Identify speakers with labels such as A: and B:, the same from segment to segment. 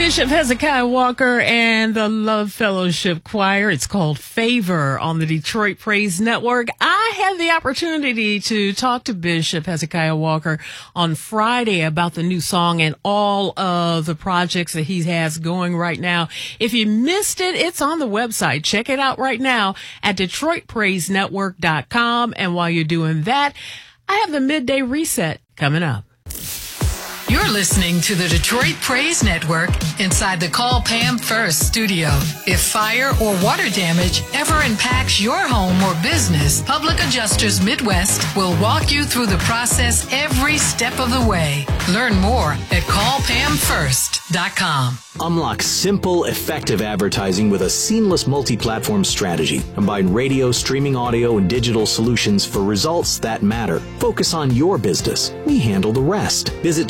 A: Bishop Hezekiah Walker and the Love Fellowship Choir. It's called Favor on the Detroit Praise Network. I had the opportunity to talk to Bishop Hezekiah Walker on Friday about the new song and all of the projects that he has going right now. If you missed it, it's on the website. Check it out right now at DetroitPraiseNetwork.com. And while you're doing that, I have the Midday Reset coming up.
B: You're listening to the Detroit Praise Network inside the Call Pam First studio. If fire or water damage ever impacts your home or business, Public Adjusters Midwest will walk you through the process every step of the way. Learn more at callpamfirst.com.
C: Unlock simple, effective advertising with a seamless multi-platform strategy. Combine radio, streaming audio, and digital solutions for results that matter. Focus on your business. We handle the rest. Visit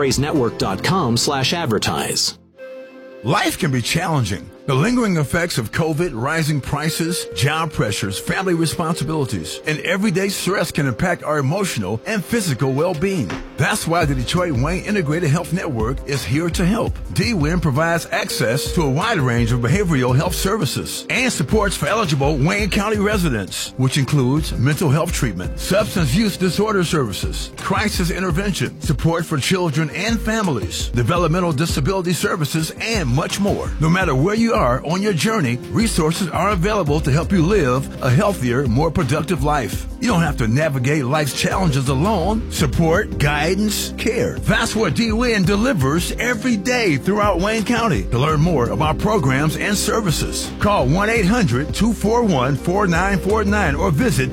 C: DetroitPraiseNetwork.com/advertise.
D: Life can be challenging. The lingering effects of COVID, rising prices, job pressures, family responsibilities, and everyday stress can impact our emotional and physical well-being. That's why the Detroit Wayne Integrated Health Network is here to help. DWIN provides access to a wide range of behavioral health services and supports for eligible Wayne County residents, which includes mental health treatment, substance use disorder services, crisis intervention, support for children and families, developmental disability services, and much more. No matter where you are on your journey, resources are available to help you live a healthier, more productive life. You don't have to navigate life's challenges alone. Support, guidance, care. That's what DWIN delivers every day throughout Wayne County. To learn more about programs and services, call 1-800-241-4949 or visit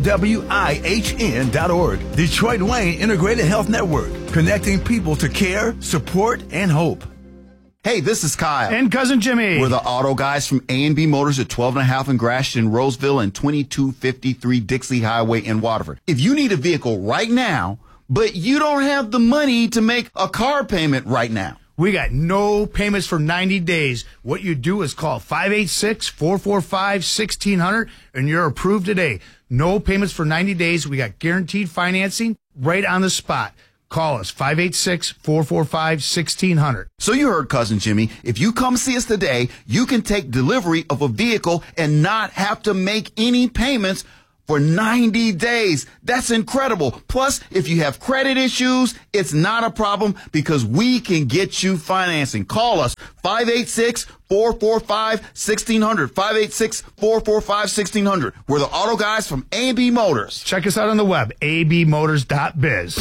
D: DWIHN.org. Detroit Wayne Integrated Health Network, connecting people to care, support, and hope.
E: Hey, this is Kyle.
F: And Cousin Jimmy.
E: We're the auto guys from A&B Motors at 12 and a half in Gratiot, Roseville, and 2253 Dixie Highway in Waterford. If you need a vehicle right now, but you don't have the money to make a car payment right now,
F: we got no payments for 90 days. What you do is call 586-445-1600, and you're approved today. No payments for 90 days. We got guaranteed financing right on the spot. Call us, 586-445-1600.
E: So you heard, Cousin Jimmy. If you come see us today, you can take delivery of a vehicle and not have to make any payments for 90 days. That's incredible. Plus, if you have credit issues, it's not a problem because we can get you financing. Call us, 586-445-1600. 586-445-1600. We're the auto guys from A&B Motors.
F: Check us out on the web, abmotors.biz.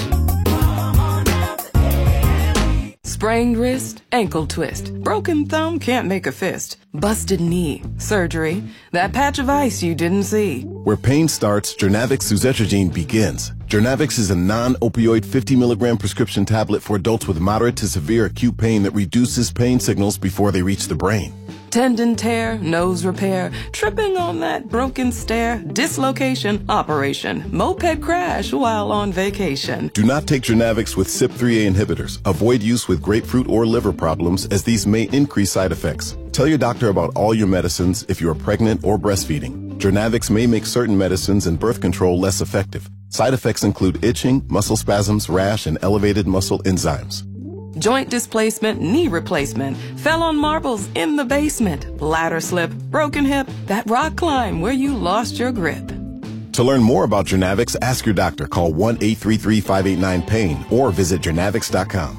G: Sprained wrist, ankle twist, broken thumb, can't make a fist, busted knee, surgery, that patch of ice you didn't see.
H: Where pain starts, Jernavix suzetrigine begins. Jernavix is a non-opioid 50 milligram prescription tablet for adults with moderate to severe acute pain that reduces pain signals before they reach the brain.
G: Tendon tear, nose repair, tripping on that broken stair, dislocation, operation, moped crash while on vacation.
H: Do not take Jernavix with CYP3A inhibitors. Avoid use with grapefruit or liver problems as these may increase side effects. Tell your doctor about all your medicines if you are pregnant or breastfeeding. Jernavix may make certain medicines and birth control less effective. Side effects include itching, muscle spasms, rash, and elevated muscle enzymes.
G: Joint displacement, knee replacement, fell on marbles in the basement, ladder slip, broken hip, that rock climb where you lost your grip.
H: To learn more about Jernavix, ask your doctor. Call 1-833-589-PAIN or visit Jernavix.com.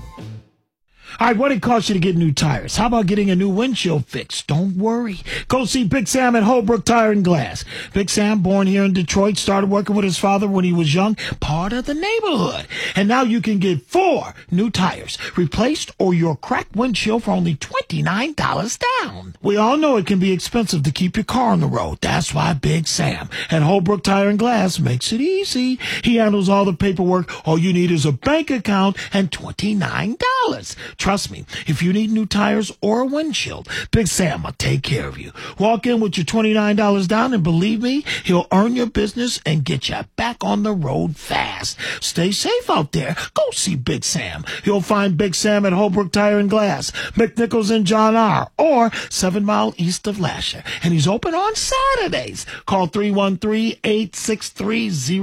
I: All right, what it costs you to get new tires? How about getting a new windshield fix? Don't worry. Go see Big Sam at Holbrook Tire and Glass. Big Sam, born here in Detroit, started working with his father when he was young, part of the neighborhood. And now you can get 4 new tires replaced or your cracked windshield for only $29 down. We all know it can be expensive to keep your car on the road. That's why Big Sam at Holbrook Tire and Glass makes it easy. He handles all the paperwork. All you need is a bank account and $29. Trust me, if you need new tires or a windshield, Big Sam will take care of you. Walk in with your $29 down, and believe me, he'll earn your business and get you back on the road fast. Stay safe out there. Go see Big Sam. You'll find Big Sam at Holbrook Tire and Glass, McNichols and John R., or 7 Mile east of Lasher. And he's open on Saturdays. Call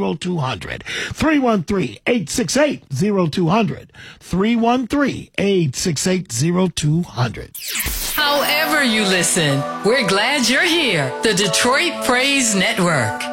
I: 313-863-0200. 313-868-0200. 313-8 888-668-0200.
B: However you listen, we're glad you're here. The Detroit Praise Network.